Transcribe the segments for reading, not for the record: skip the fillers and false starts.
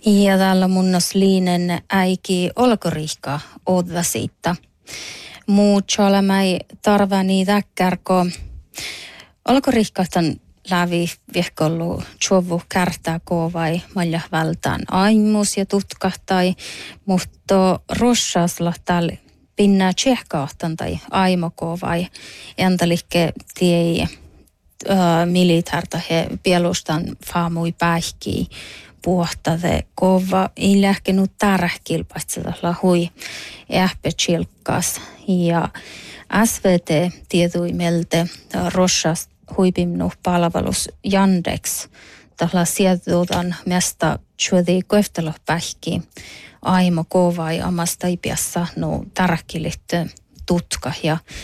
Ja täällä munnos liinen äiki olkoriikka odda siitä. Muutsolla mäi tarvani täkkärko olkoriikkahtan lävi viehkollu tjovu kärtää vai malja vältään aimus ja tutkahtai, mutta rossasla täällä pinnää tjehkaahtan tai aimoko vai entalikke tiei militärta he pielustan faamui päihkii puhtade kova ei lähkenut tärkilpaitsella hui ähpetsilkkas ja SVT tietui meiltä rossas huipimnu palvelus Yandex tällä sieltä mesta tjuodi koeftelo päihki aimo kova ja amasta ipiassa no tärkilit tutka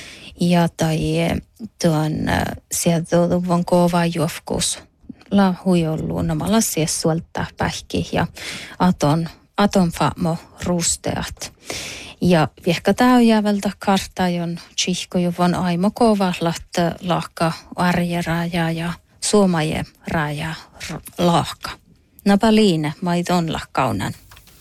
ja tai tuon sieltä on kova juofkus la huijollu namalla siis suolta pähki ja aton faamo rusteat. Ja viehkä täyjäävältä kartajon tsihkojuvon aimo kovallat lahka arjeraja ja suomaje raja lahka. Napaliine maidon lahkaunan.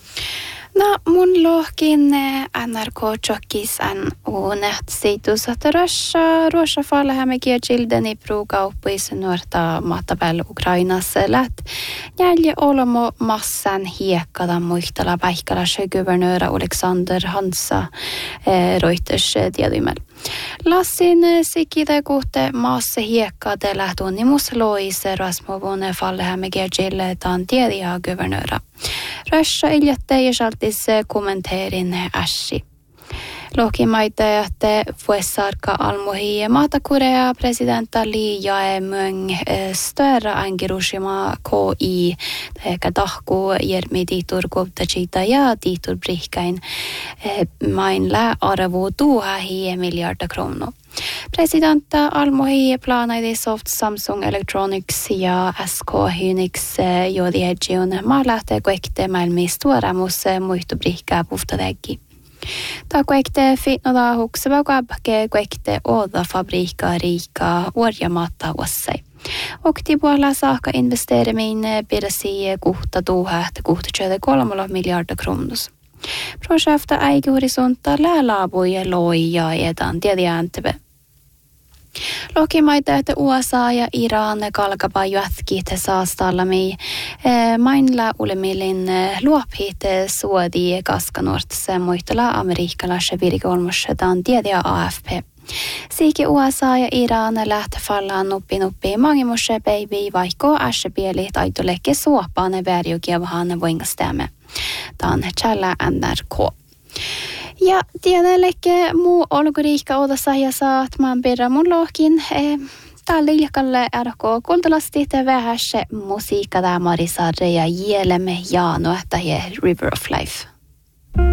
No mun lohkin NRK-tjokkisen uunet siitus, että Russia fallahamme kielildeni pruukauppuissa nuorta matabel Ukrainassa lät. Jälje olemo massan hiekkada muistella päihkälässä guvernööra Alexander Hansa Reuters tiedymel. Lassin sikide kohte maassa hiekkade lähtunnimus loise rasmovune fallahamme kielille taan tiediä guvernööra. Russia iljatte ja saltis kommenteerin ässi. Lohkimaita, että vuosarka almohi Maata-Korea presidentta Lee Jae-myung större engagemang KI eikä tahku järmi tiiturkuvtajita ja tiiturbrihkain mainla arvo 2 miljardia kronor. Presidentta almohi planaidi Soft Samsung Electronics ja SK Hynix jodi hedjion maalähtee koekte maailmi stuoramus muistubrihkaa puhtadeggi. Ta koekte fitnoda hukseva kabke koekte oda fabrika riika orjamatta ossai. Och puolella saakka investeerimin pidäsi kuhta 3 miljardia kronus. Projekta äigi horisonta läälaabui loija edan tiediänteve. Lokimaita, että USA ja Iran kalkapa jätkit saastallami mainla ulemilin luopit suodi kaskanortse muistella amerikkalaisen virkolmosetaan tiediä AFP. Siiki USA ja Iran lähtee fallaan nuppi mangimose baby vaikka äskepieli taitoleke suopaan värjukievahan voingastämme. Tämä challa NRK. Ja tiedällekin muu olkoriikka odassa ja saat maan perä mun lohkin. Tällä liikalle RK kultalasti te vähässä musiikka tämä Marisarre ja Jelemme Jaano, että River of Life.